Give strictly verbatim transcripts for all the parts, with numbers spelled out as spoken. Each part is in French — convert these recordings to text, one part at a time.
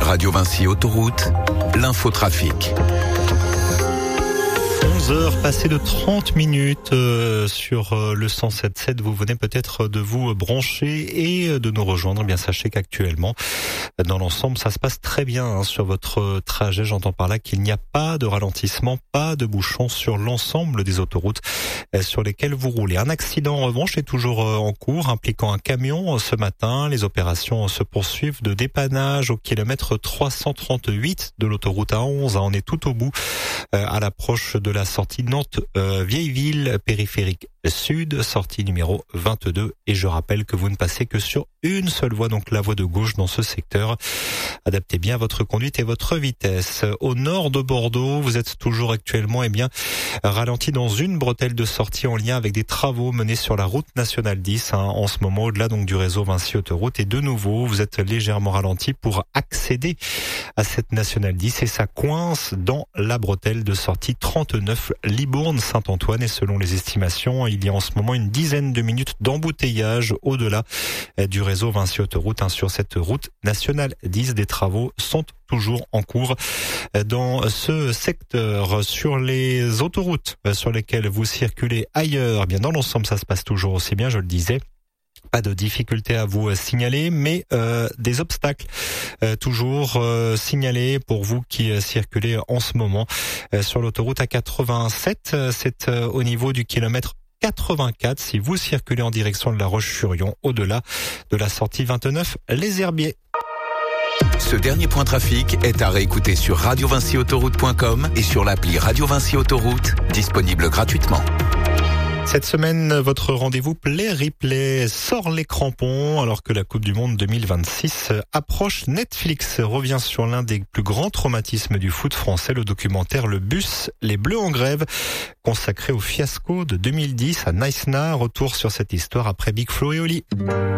Radio Vinci Autoroute, l'infotrafic. onze heures passées de trente minutes euh, sur euh, le cent sept virgule sept. Vous venez peut-être de vous brancher et de nous rejoindre. Eh bien, sachez qu'actuellement, dans l'ensemble, ça se passe très bien hein, sur votre trajet. J'entends par là qu'il n'y a pas de ralentissement, pas de bouchons sur l'ensemble des autoroutes euh, sur lesquelles vous roulez. Un accident, en revanche, est toujours euh, en cours, impliquant un camion euh, ce matin. Les opérations euh, se poursuivent de dépannage au kilomètre trois cent trente-huit de l'autoroute A onze. Hein, on est tout au bout, euh, à l'approche de la sortie Nantes euh, Vieilleville, périphérique sud, sortie numéro vingt-deux. Et je rappelle que vous ne passez que sur une seule voie, donc la voie de gauche dans ce secteur. Adaptez bien votre conduite et votre vitesse. Au nord de Bordeaux, vous êtes toujours actuellement eh bien ralenti dans une bretelle de sortie en lien avec des travaux menés sur la route nationale dix hein, en ce moment, au-delà donc du réseau Vinci Autoroute. Et de nouveau, vous êtes légèrement ralenti pour accéder à cette nationale dix et ça coince dans la bretelle de sortie trente-neuf Libourne-Saint-Antoine. Et selon les estimations, il y a en ce moment une dizaine de minutes d'embouteillage au-delà du réseau Vinci Autoroute hein, sur cette route nationale dix. Des travaux sont toujours en cours dans ce secteur. Sur les autoroutes sur lesquelles vous circulez ailleurs, eh bien dans l'ensemble ça se passe toujours aussi bien, je le disais. Pas de difficultés à vous signaler, mais euh, des obstacles euh, toujours euh, signalés pour vous qui euh, circulez en ce moment euh, sur l'autoroute A quatre-vingt-sept. C'est euh, au niveau du kilomètre quatre-vingt-quatre si vous circulez en direction de La Roche-sur-Yon, au-delà de la sortie vingt-neuf Les Herbiers. Ce dernier point trafic est à réécouter sur radio vinci autoroute point com et sur l'appli Radio Vinci Autoroute, disponible gratuitement. Cette semaine, votre rendez-vous Play Replay sort les crampons alors que la Coupe du Monde deux mille vingt-six approche. Netflix revient sur l'un des plus grands traumatismes du foot français, le documentaire Le Bus, les Bleus en grève, consacré au fiasco de deux mille dix à Nice-Na. Retour sur cette histoire après Big Flo et Oli.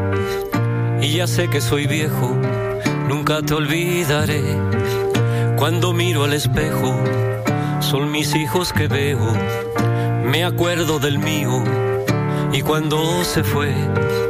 Y ya sé que soy viejo, nunca te olvidaré. Cuando miro al espejo, son mis hijos que veo. Me acuerdo del mío y cuando se fue